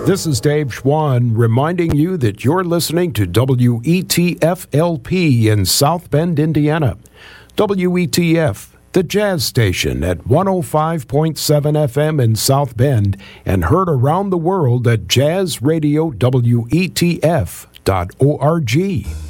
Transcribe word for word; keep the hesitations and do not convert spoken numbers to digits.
This is Dave Schwann reminding you that you're listening to W E T F L P in South Bend, Indiana. W E T F, the jazz station at one oh five point seven F M in South Bend and heard around the world at jazz radio W E T F dot org.